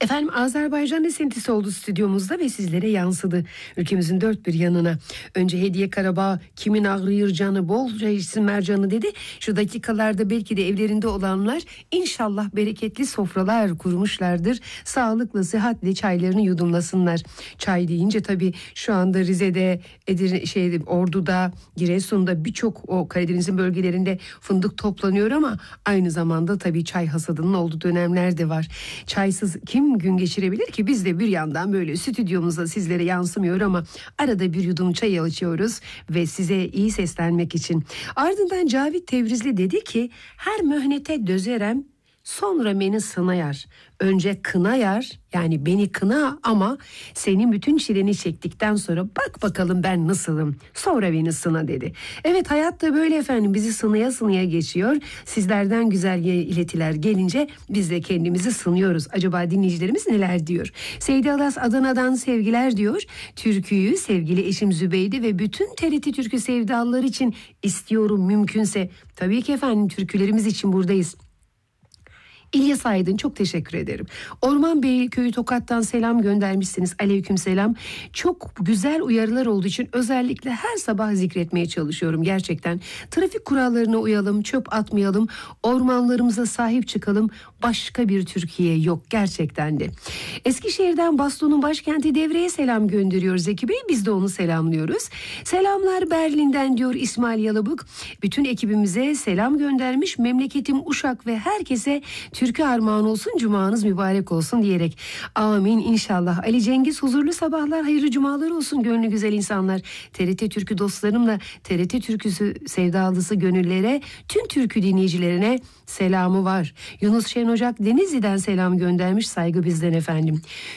Efendim Azerbaycan esintisi oldu stüdyomuzda ve sizlere yansıdı. Ülkemizin dört bir yanına. Önce Hediye Karabağ kimin ağrıyor canı bolca içsin mercanı dedi. Şu dakikalarda belki de evlerinde olanlar inşallah bereketli sofralar kurmuşlardır. Sağlıklı sıhhatli çaylarını yudumlasınlar. Çay deyince tabii şu anda Rize'de, Ordu'da, Giresun'da birçok o Karadeniz'in bölgelerinde fındık toplanıyor ama aynı zamanda tabii çay hasadının olduğu dönemler de var. Çaysız kim gün geçirebilir ki? Biz de bir yandan böyle stüdyomuzda sizlere yansımıyor ama arada bir yudum çay açıyoruz ve size iyi seslenmek için. Ardından Cavit Tevrizli dedi ki her möhnete dözerem sonra beni sınayar. Önce kınayar, yani beni kına ama senin bütün çileni çektikten sonra bak bakalım ben nasılım. Sonra beni sına dedi. Evet, hayat da böyle efendim, bizi sınaya sınaya geçiyor. Sizlerden güzel iletiler gelince biz de kendimizi sınıyoruz. Acaba dinleyicilerimiz neler diyor? Seydi Alas Adana'dan sevgiler diyor. Türküyü sevgili eşim Zübeyde ve bütün TRT Türkü sevdalılar için istiyorum mümkünse. Tabii ki efendim, türkülerimiz için buradayız. İlyas Aydın, çok teşekkür ederim. Orman Bey Köyü Tokat'tan selam göndermişsiniz. Aleyküm selam. Çok güzel uyarılar olduğu için özellikle her sabah zikretmeye çalışıyorum gerçekten. Trafik kurallarına uyalım, çöp atmayalım, ormanlarımıza sahip çıkalım. Başka bir Türkiye yok gerçekten de. Eskişehir'den Baston'un başkenti Devre'ye selam gönderiyor Zeki Bey. Biz de onu selamlıyoruz. Selamlar Berlin'den diyor İsmail Yalabık. Bütün ekibimize selam göndermiş. Memleketim Uşak ve herkese türkü armağan olsun, cumanız mübarek olsun diyerek. Amin inşallah. Ali Cengiz, huzurlu sabahlar, hayırlı cumalar olsun gönlü güzel insanlar. TRT Türkü dostlarımla TRT Türküsü sevdalısı gönüllere, tüm türkü dinleyicilerine selamı var. Yunus Şen Ocak Denizli'den selam göndermiş, saygı bizden efendim.